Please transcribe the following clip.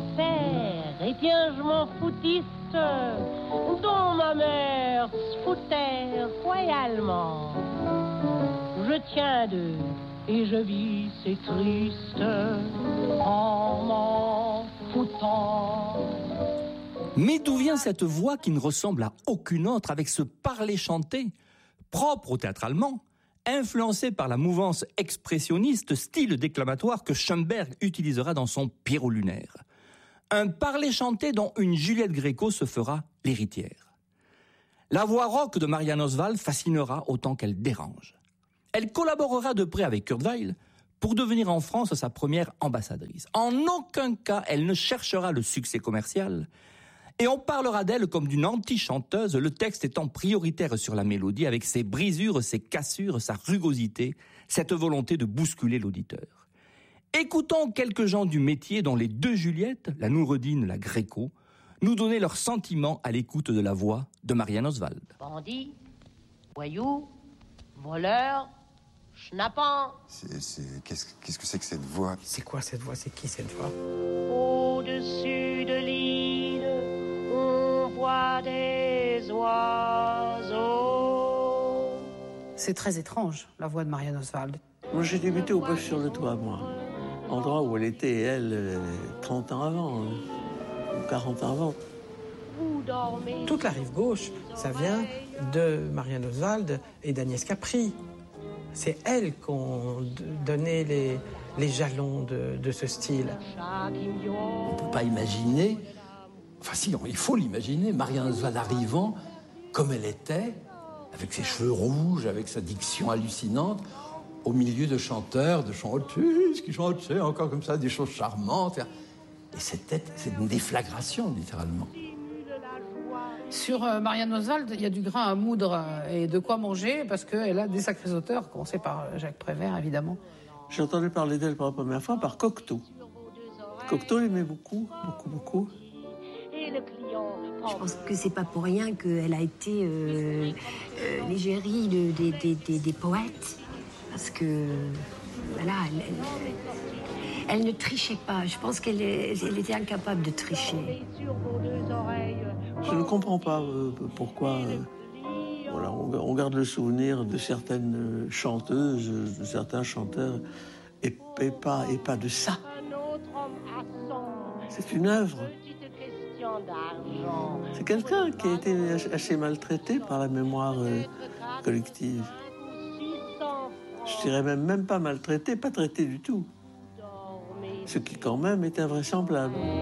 cancer, et tiens je m'en foutiste, dont ma mère se foutait royalement. Je tiens d'eux et je vis, c'est triste, en m'en foutant. Mais d'où vient cette voix qui ne ressemble à aucune autre, avec ce parler chanté, propre au théâtre allemand, influencé par la mouvance expressionniste, style déclamatoire que Schoenberg utilisera dans son Pierrot lunaire. Un parler chanté dont une Juliette Gréco se fera l'héritière. La voix rock de Marianne Oswald fascinera autant qu'elle dérange. Elle collaborera de près avec Kurt Weill pour devenir en France sa première ambassadrice. En aucun cas, elle ne cherchera le succès commercial, et on parlera d'elle comme d'une anti-chanteuse, le texte étant prioritaire sur la mélodie, avec ses brisures, ses cassures, sa rugosité, cette volonté de bousculer l'auditeur. Écoutons quelques gens du métier dont les deux Juliettes, la Noureddine, la Gréco, nous donnaient leurs sentiments à l'écoute de la voix de Marianne Oswald. Bandit, voyou, voleur, schnappant. Qu'est-ce que c'est que cette voix? C'est quoi cette voix? C'est qui cette voix? Au-dessus de l'île, on voit des oiseaux. C'est très étrange, la voix de Marianne Oswald. Moi, j'ai débuté au Bœuf sur le Toit, moi. Endroit où elle était, elle, 30 ans avant, ou 40 ans avant. Toute la rive gauche, ça vient de Marianne Oswald et d'Agnès Capri. C'est elles qui ont donné les jalons de ce style. On ne peut pas imaginer, enfin si, il faut l'imaginer, Marianne Oswald arrivant comme elle était, avec ses cheveux rouges, avec sa diction hallucinante, au milieu de chanteurs, de chanteuses qui chantaient encore comme ça, des choses charmantes. Et c'est une déflagration, littéralement. Sur Marianne Oswald, il y a du grain à moudre et de quoi manger, parce qu'elle a des sacrés auteurs, commencé par Jacques Prévert, évidemment. J'ai entendu parler d'elle pour la première fois par Cocteau. Cocteau l'aimait beaucoup, beaucoup, beaucoup. Je pense que c'est pas pour rien qu'elle a été l'égérie des poètes, parce que voilà, elle ne trichait pas. Je pense qu'elle était incapable de tricher. Je ne comprends pas pourquoi voilà, on garde le souvenir de certaines chanteuses, de certains chanteurs, et pas de ça. C'est une œuvre. C'est quelqu'un qui a été assez maltraité par la mémoire collective. Je dirais même pas maltraité, pas traité du tout. Ce qui quand même est invraisemblable.